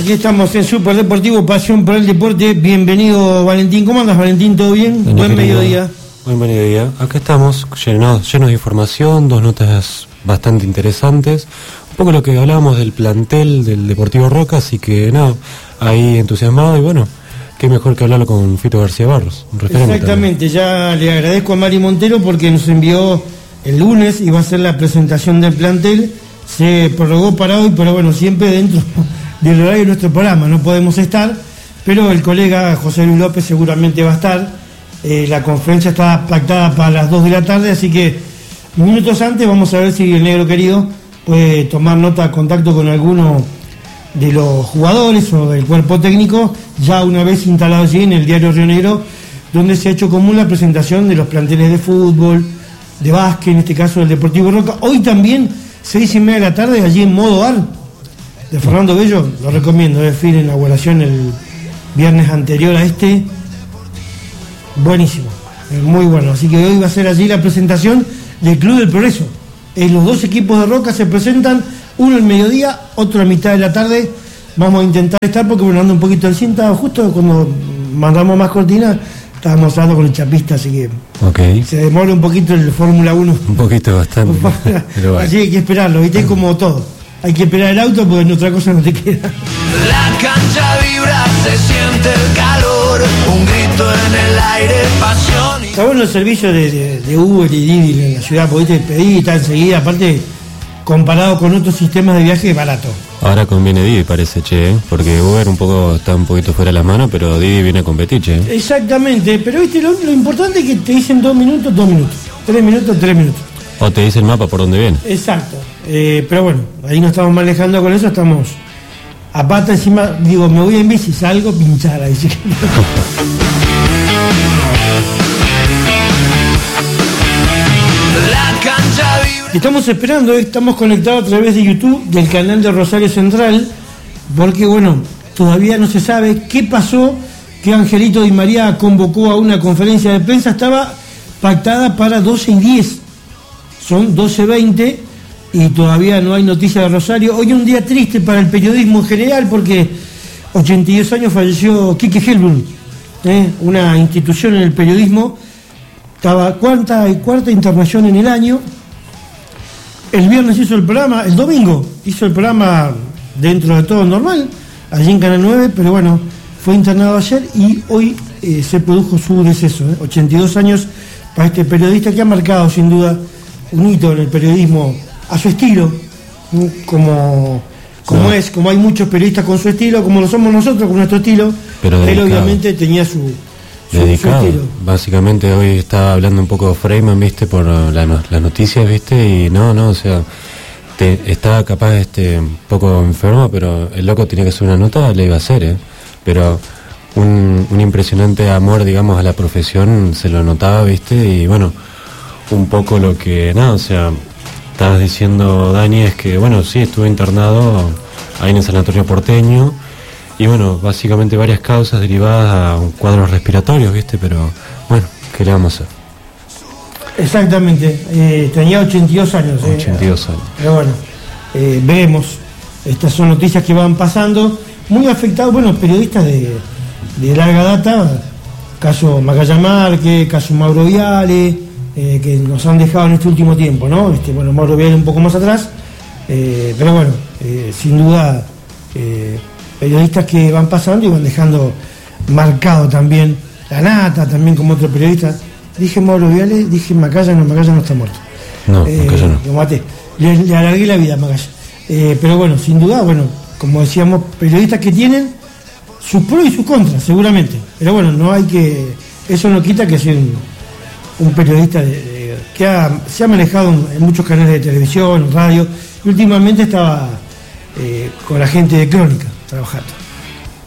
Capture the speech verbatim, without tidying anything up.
Aquí estamos en Super Deportivo, pasión por el deporte. Bienvenido, Valentín. ¿Cómo andas, Valentín? ¿Todo bien? Buen, Buen querido, mediodía. Buen mediodía. Acá estamos llenos, llenos de información, dos notas bastante interesantes. Un poco lo que hablábamos del plantel del Deportivo Roca, así que nada, ahí entusiasmado y bueno, qué mejor que hablarlo con Fito García Barros, un referente. Exactamente, también. Ya le agradezco a Mari Montero porque nos envió el lunes, iba a ser la presentación del plantel, se prorrogó para hoy, pero bueno, siempre dentro del horario de nuestro programa, no podemos estar, pero el colega José Luis López seguramente va a estar. Eh, la conferencia está pactada para las dos de la tarde, así que minutos antes vamos a ver si el negro querido puede tomar nota, contacto con alguno de los jugadores o del cuerpo técnico, ya una vez instalado allí en el diario Río Negro, donde se ha hecho común la presentación de los planteles de fútbol, de básquet, en este caso del Deportivo Roca. Hoy también, seis y media de la tarde, allí en Modo Ar, de Fernando Bello, lo recomiendo, es fin de inauguración el viernes anterior a este, buenísimo, muy bueno, así que hoy va a ser allí la presentación del Club del Progreso. Eh, los dos equipos de Roca se presentan, uno al mediodía, otro a mitad de la tarde. Vamos a intentar estar porque bueno, ando un poquito del cinta, justo cuando mandamos más cortina estábamos hablando con el chapista, así que okay. Se demora un poquito el Fórmula uno. Un poquito bastante. Pero así hay que esperarlo, ¿viste? Es como todo. Hay que esperar el auto porque en otra cosa no te queda. La cancha vibra, se siente el calor, un grito en el aire, pasión. Y... Está bueno el servicio de, de, de Uber y Didi en la ciudad, porque te pedí y está enseguida, aparte comparado con otros sistemas de viaje, barato. Ahora conviene Didi, parece, che, ¿eh? Porque Uber un poco está un poquito fuera de las manos, pero Didi viene a competir, che. Exactamente, pero viste, lo, lo importante es que te dicen dos minutos, dos minutos, tres minutos, tres minutos. O te dice el mapa por dónde viene. Exacto, eh, pero bueno, ahí nos estamos manejando con eso, estamos a pata encima, digo, me voy en bici, salgo, pinchar ahí. ¿Sí? La cancha vibra. Estamos esperando, estamos conectados a través de YouTube, del canal de Rosario Central, porque bueno, todavía no se sabe qué pasó, que Angelito Di María convocó a una conferencia de prensa, estaba pactada para doce y diez, son doce veinte y todavía no hay noticia de Rosario. Hoy un día triste para el periodismo en general porque ochenta y dos años falleció Quique Helbrun, ¿eh? Una institución en el periodismo, estaba cuarta y cuarta internación en el año. El viernes hizo el programa, el domingo hizo el programa dentro de todo normal, allí en Canal nueve, pero bueno, fue internado ayer y hoy eh, se produjo su deceso, ¿eh? ochenta y dos años para este periodista que ha marcado sin duda un hito en el periodismo a su estilo, ¿no? como, como no. es, como hay muchos periodistas con su estilo, como lo somos nosotros con nuestro estilo, pero él obviamente tenía su, su, dedicado. su estilo. Básicamente hoy estaba hablando un poco de Freeman, viste, por la, las noticias, viste, y no, no, o sea, te, estaba capaz este un poco enfermo, pero el loco tenía que hacer una nota, le iba a hacer, eh, pero un, un impresionante amor, digamos, a la profesión se lo notaba, viste, y bueno, un poco lo que, nada, o sea, estabas diciendo, Dani, es que, bueno, sí, estuve internado ahí en el sanatorio porteño, y bueno, básicamente varias causas derivadas a cuadros respiratorios, viste, pero bueno, ¿qué le vamos a hacer? Exactamente, eh, tenía ochenta y dos años. ochenta y dos eh, años. Pero bueno, eh, veremos, estas son noticias que van pasando, muy afectados, bueno, periodistas de, de larga data, caso Macaya Márquez, caso Mauro Viale, eh, que nos han dejado en este último tiempo, ¿no? Este, bueno, Mauro Viale un poco más atrás, eh, pero bueno, eh, sin duda, eh, periodistas que van pasando y van dejando marcado también la nata, también como otro periodista. Dije Mauro Viale, dije Macaya, no, Macaya no está muerto. No, eh, Macaya no. Lo maté, le, le alargué la vida a Macaya. Eh, pero bueno, sin duda, bueno, como decíamos, periodistas que tienen sus pros y sus contras, seguramente. Pero bueno, no hay que, eso no quita que sea un, un periodista de, de, que ha, se ha manejado en, en muchos canales de televisión, radio, y últimamente estaba eh, con la gente de Crónica trabajando.